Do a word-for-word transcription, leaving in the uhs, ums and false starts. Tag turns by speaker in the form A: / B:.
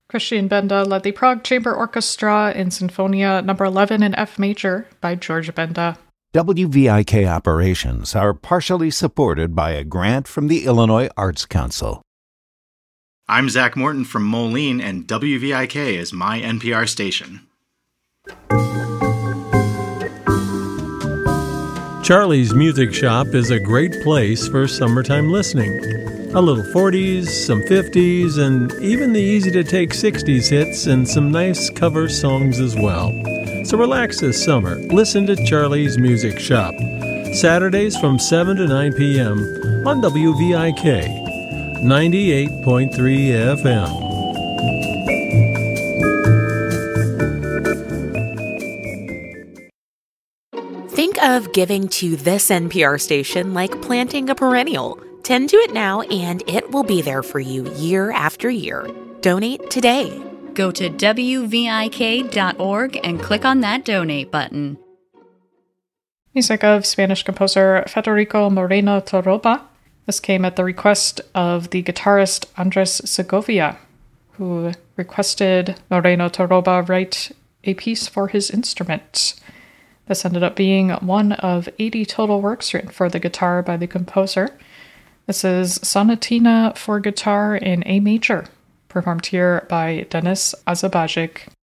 A: Christian Benda led the Prague Chamber Orchestra in Sinfonia number eleven in F major by George Benda.
B: W V I K operations are partially supported by a grant from the Illinois Arts Council.
C: I'm Zach Morton from Moline, and W V I K is my N P R station.
D: Charlie's Music Shop is a great place for summertime listening. A little forties, some fifties, and even the easy-to-take sixties hits and some nice cover songs as well. So relax this summer. Listen to Charlie's Music Shop. Saturdays from seven to nine p.m. on W V I K, ninety-eight point three F M.
E: Think of giving to this N P R station like planting a perennial. Tend to it now, and it will be there for you year after year. Donate today.
F: Go to W V I K dot org and click on that donate button.
A: Music of Spanish composer Federico Moreno Torroba. This came at the request of the guitarist Andres Segovia, who requested Moreno Torroba write a piece for his instrument. This ended up being one of eighty total works written for the guitar by the composer. This is Sonatina for guitar in A major, performed here by Denis Azabajic.